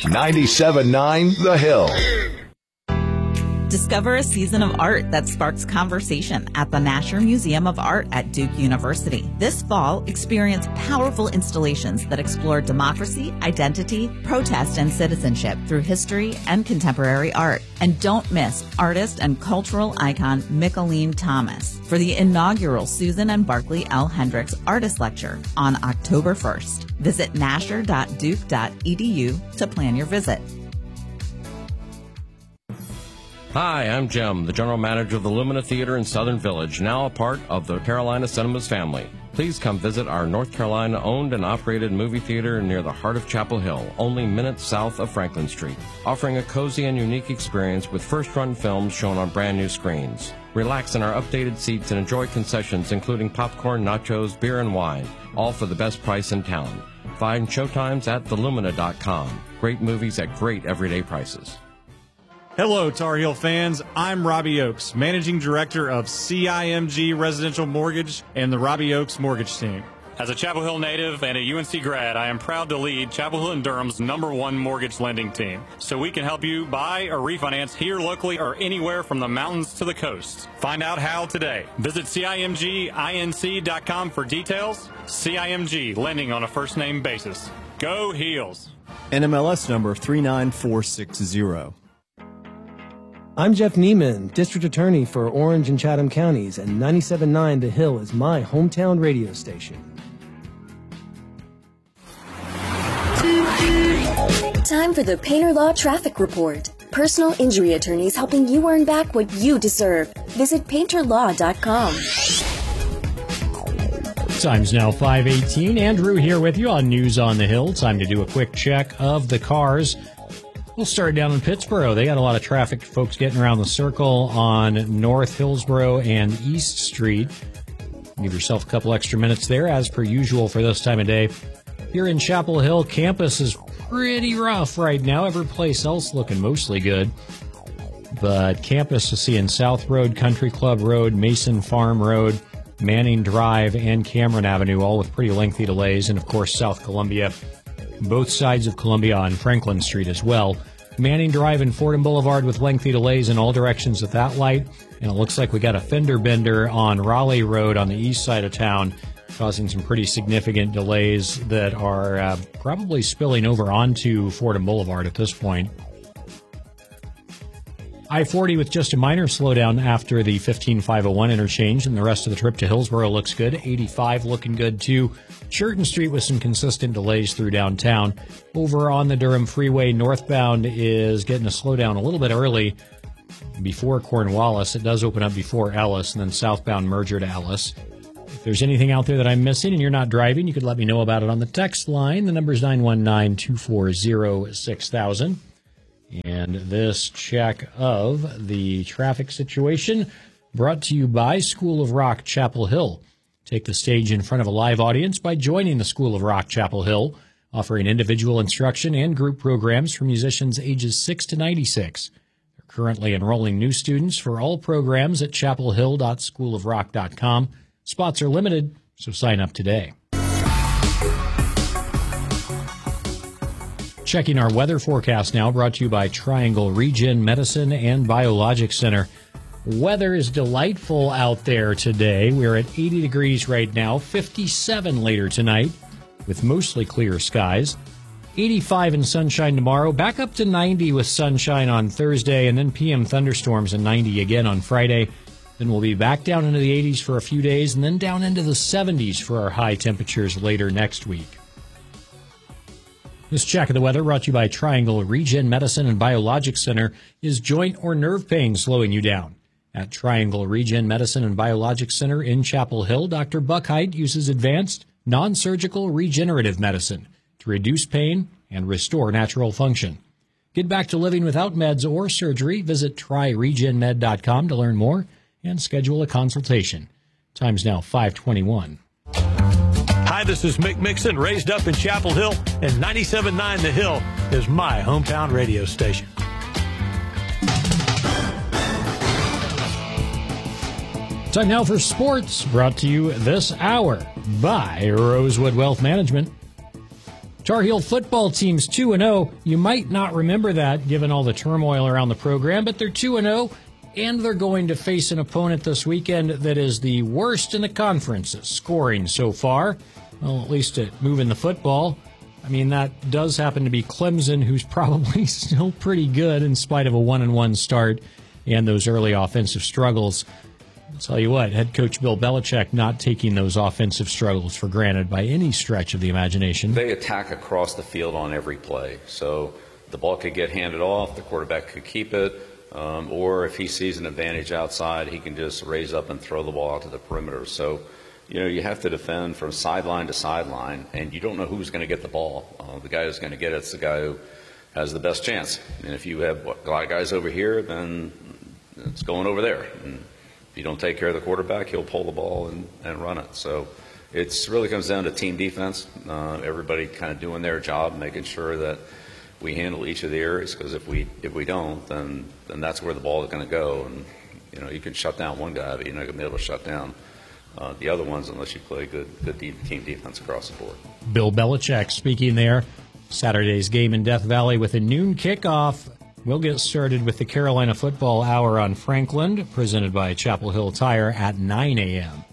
97.9 The Hill. Discover a season of art that sparks conversation at the Nasher Museum of Art at Duke University. This fall, experience powerful installations that explore democracy, identity, protest, and citizenship through history and contemporary art. And don't miss artist and cultural icon Mickalene Thomas for the inaugural Susan and Barclay L. Hendricks Artist Lecture on October 1st. Visit nasher.duke.edu to plan your visit. Hi, I'm Jim, the general manager of the Lumina Theater in Southern Village, now a part of the Carolina Cinemas family. Please come visit our North Carolina-owned and operated movie theater near the heart of Chapel Hill, only minutes south of Franklin Street, offering a cozy and unique experience with first-run films shown on brand-new screens. Relax in our updated seats and enjoy concessions including popcorn, nachos, beer, and wine, all for the best price in town. Find showtimes at thelumina.com. Great movies at great everyday prices. Hello, Tar Heel fans. I'm Robbie Oakes, Managing Director of CIMG Residential Mortgage and the Robbie Oakes Mortgage Team. As a Chapel Hill native and a UNC grad, I am proud to lead Chapel Hill and Durham's #1 mortgage lending team, so we can help you buy or refinance here locally or anywhere from the mountains to the coast. Find out how today. Visit CIMGINC.com for details. CIMG, lending on a first-name basis. Go Heels. NMLS number 39460. I'm Jeff Neiman, District Attorney for Orange and Chatham Counties, and 97.9 The Hill is my hometown radio station. Time for the Painter Law Traffic Report. Personal injury attorneys helping you earn back what you deserve. Visit painterlaw.com. Time's now 5:18. Andrew here with you on News on the Hill. Time to do a quick check of the cars. We'll start down in Pittsboro. They got a lot of traffic, folks getting around the circle on North Hillsboro and East Street. Give yourself a couple extra minutes there, as per usual for this time of day. Here in Chapel Hill, campus is pretty rough right now. Every place else looking mostly good. But campus is seeing South Road, Country Club Road, Mason Farm Road, Manning Drive, and Cameron Avenue, all with pretty lengthy delays. And, of course, South Columbia, both sides of Columbia on Franklin Street as well. Manning Drive and Fordham Boulevard with lengthy delays in all directions at that light. And it looks like we got a fender bender on Raleigh Road on the east side of town, causing some pretty significant delays that are probably spilling over onto Fordham Boulevard at this point. I-40 with just a minor slowdown after the 15501 interchange, and the rest of the trip to Hillsboro looks good. 85 looking good, too. Churton Street with some consistent delays through downtown. Over on the Durham Freeway, northbound is getting a slowdown a little bit early before Cornwallis. It does open up before Ellis, and then southbound merger to Ellis. If there's anything out there that I'm missing and you're not driving, you could let me know about it on the text line. The number is 919-240-6000. And this check of the traffic situation brought to you by School of Rock Chapel Hill. Take the stage in front of a live audience by joining the School of Rock Chapel Hill, offering individual instruction and group programs for musicians ages 6 to 96. They're currently enrolling new students for all programs at chapelhill.schoolofrock.com. Spots are limited, so sign up today. Checking our weather forecast now, brought to you by Triangle Regen Medicine and Biologic Center. Weather is delightful out there today. We're at 80 degrees right now, 57 later tonight with mostly clear skies. 85 and sunshine tomorrow, back up to 90 with sunshine on Thursday, and then PM thunderstorms and 90 again on Friday. Then we'll be back down into the 80s for a few days and then down into the 70s for our high temperatures later next week. This check of the weather, brought to you by Triangle Regen Medicine and Biologic Center. Is joint or nerve pain slowing you down? At Triangle Regen Medicine and Biologic Center in Chapel Hill, Dr. Buckheit uses advanced, non-surgical regenerative medicine to reduce pain and restore natural function. Get back to living without meds or surgery. Visit tryregenmed.com to learn more and schedule a consultation. Time's now 5:21. Hi, this is Mick Mixon, raised up in Chapel Hill, and 97.9 The Hill is my hometown radio station. Time now for sports, brought to you this hour by Rosewood Wealth Management. Tar Heel football team's 2-0. You might not remember that given all the turmoil around the program, but they're 2-0, and they're going to face an opponent this weekend that is the worst in the conference at scoring so far. Well, at least at moving the football. I mean, that does happen to be Clemson, who's probably still pretty good in spite of a 1-1 start and those early offensive struggles. I'll tell you what, head coach Bill Belichick not taking those offensive struggles for granted by any stretch of the imagination. They attack across the field on every play. So the ball could get handed off, the quarterback could keep it, or if he sees an advantage outside, he can just raise up and throw the ball out to the perimeter. So, you have to defend from sideline to sideline, and you don't know who's going to get the ball. The guy who's going to get it's the guy who has the best chance. And if you have a lot of guys over here, then it's going over there. And if you don't take care of the quarterback, he'll pull the ball and run it. So it really comes down to team defense. Everybody kind of doing their job, making sure that we handle each of the areas. Because if we don't, then that's where the ball is going to go. And you can shut down one guy, but you're not going to be able to shut down the other ones unless you play good team defense across the board. Bill Belichick speaking there. Saturday's game in Death Valley with a noon kickoff. We'll get started with the Carolina Football Hour on Franklin, presented by Chapel Hill Tire at 9 a.m.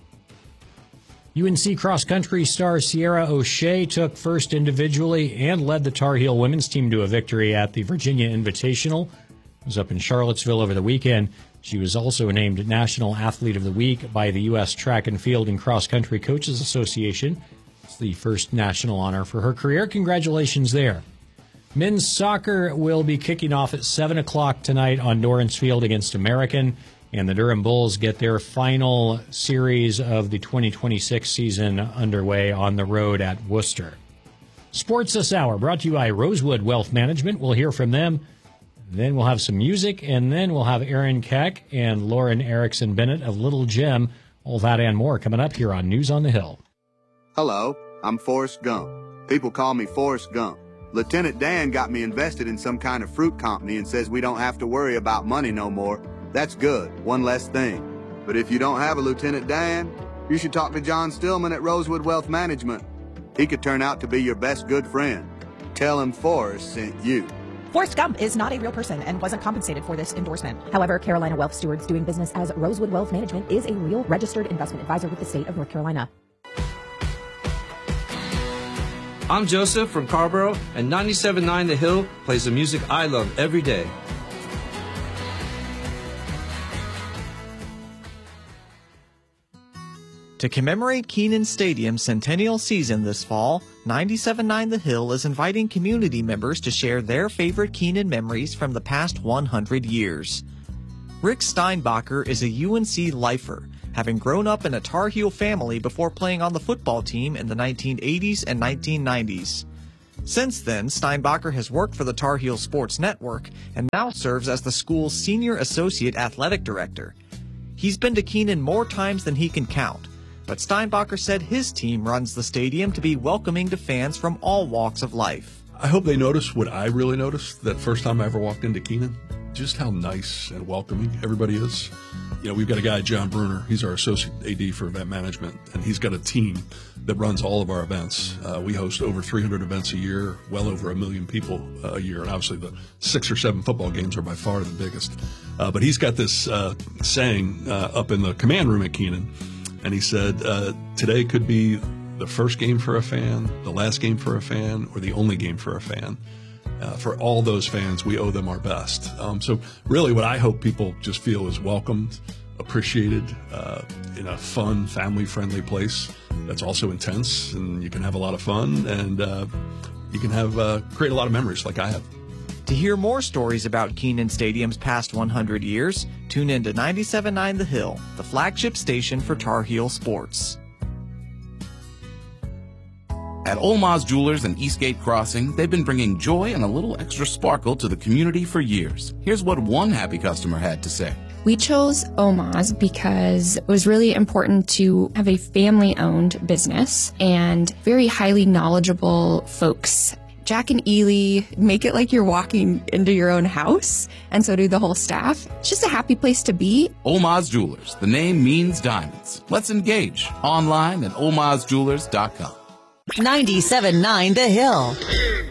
UNC cross-country star Sierra O'Shea took first individually and led the Tar Heel women's team to a victory at the Virginia Invitational. It was up in Charlottesville over the weekend. She was also named National Athlete of the Week by the U.S. Track and Field and Cross Country Coaches Association. It's the first national honor for her career. Congratulations there. Men's soccer will be kicking off at 7 o'clock tonight on Dorrance Field against American, and the Durham Bulls get their final series of the 2026 season underway on the road at Worcester. Sports This Hour brought to you by Rosewood Wealth Management. We'll hear from them. Then we'll have some music, and then we'll have Aaron Keck and Lauren Erickson Bennett of Little Gem. All that and more coming up here on News on the Hill. Hello, I'm Forrest Gump. People call me Forrest Gump. Lieutenant Dan got me invested in some kind of fruit company and says we don't have to worry about money no more. That's good, one less thing. But if you don't have a Lieutenant Dan, you should talk to John Stillman at Rosewood Wealth Management. He could turn out to be your best good friend. Tell him Forrest sent you. Forrest Gump is not a real person and wasn't compensated for this endorsement. However, Carolina Wealth Stewards doing business as Rosewood Wealth Management is a real registered investment advisor with the state of North Carolina. I'm Joseph from Carborough, and 97.9 The Hill plays the music I love every day. To commemorate Kenan Stadium's centennial season this fall, 97.9 The Hill is inviting community members to share their favorite Kenan memories from the past 100 years. Rick Steinbacher is a UNC lifer, having grown up in a Tar Heel family before playing on the football team in the 1980s and 1990s. Since then, Steinbacher has worked for the Tar Heel Sports Network and now serves as the school's Senior Associate Athletic Director. He's been to Kenan more times than he can count, but Steinbacher said his team runs the stadium to be welcoming to fans from all walks of life. I hope they notice what I really noticed that first time I ever walked into Kenan, just how nice and welcoming everybody is. We've got a guy, John Bruner, he's our associate AD for event management, and he's got a team that runs all of our events. We host over 300 events a year, well over 1 million people a year, and obviously the 6 or 7 football games are by far the biggest. But he's got this saying up in the command room at Kenan, and he said, today could be the first game for a fan, the last game for a fan, or the only game for a fan. For all those fans, we owe them our best. So really what I hope people just feel is welcomed, appreciated, in a fun, family-friendly place that's also intense, and you can have a lot of fun, and you can have create a lot of memories like I have. To hear more stories about Kenan Stadium's past 100 years, tune in to 97.9 The Hill, the flagship station for Tar Heel sports. At Olmaz Jewelers and Eastgate Crossing, they've been bringing joy and a little extra sparkle to the community for years. Here's what one happy customer had to say. We chose Olmaz because it was really important to have a family-owned business and very highly knowledgeable folks. Jack and Ely make it like you're walking into your own house, and so do the whole staff. It's just a happy place to be. Olmaz Jewelers. The name means diamonds. Let's engage online at olmazjewelers.com. 97.9 The Hill.